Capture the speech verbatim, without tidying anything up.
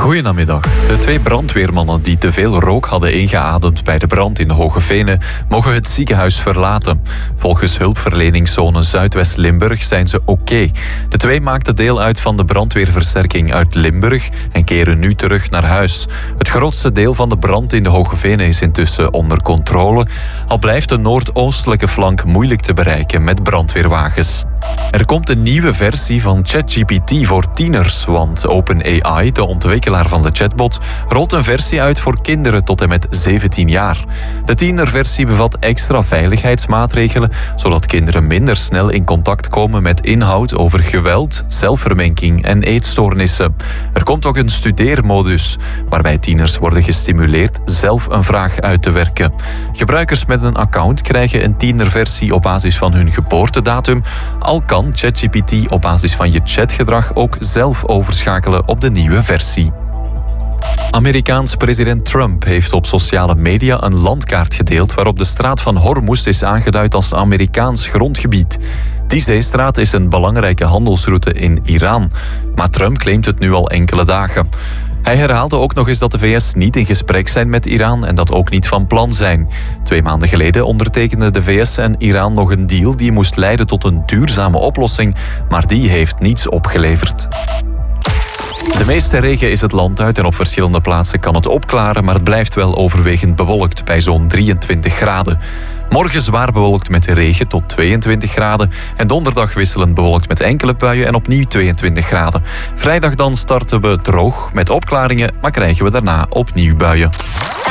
Goedenamiddag. De twee brandweermannen die te veel rook hadden ingeademd bij de brand in de Hoge Venen mogen het ziekenhuis verlaten. Volgens hulpverleningszone Zuidwest-Limburg zijn ze oké. De twee maakten deel uit van de brandweerversterking uit Limburg en keren nu terug naar huis. Het grootste deel van de brand in de Hoge Venen is intussen onder controle, al blijft de noordoostelijke flank moeilijk te bereiken met brandweerwagens. Er komt een nieuwe versie van ChatGPT voor tieners, want OpenAI, de ontwikkelaar van de chatbot, rolt een versie uit voor kinderen tot en met zeventien jaar. De tienerversie bevat extra veiligheidsmaatregelen, zodat kinderen minder snel in contact komen met inhoud over geweld, zelfverminking en eetstoornissen. Er komt ook een studeermodus, waarbij tieners worden gestimuleerd zelf een vraag uit te werken. Gebruikers met een account krijgen een tienerversie op basis van hun geboortedatum, al kan ChatGPT op basis van je chatgedrag ook zelf overschakelen op de nieuwe versie. Amerikaans president Trump heeft op sociale media een landkaart gedeeld waarop de straat van Hormuz is aangeduid als Amerikaans grondgebied. Die zeestraat is een belangrijke handelsroute in Iran, maar Trump claimt het nu al enkele dagen. Hij herhaalde ook nog eens dat de V S niet in gesprek zijn met Iran en dat ook niet van plan zijn. Twee maanden geleden ondertekenden de V S en Iran nog een deal die moest leiden tot een duurzame oplossing, maar die heeft niets opgeleverd. De meeste regen is het land uit en op verschillende plaatsen kan het opklaren, maar het blijft wel overwegend bewolkt bij zo'n drieëntwintig graden. Morgen zwaar bewolkt met regen tot tweeëntwintig graden en donderdag wisselend bewolkt met enkele buien en opnieuw tweeëntwintig graden. Vrijdag dan starten we droog met opklaringen, maar krijgen we daarna opnieuw buien.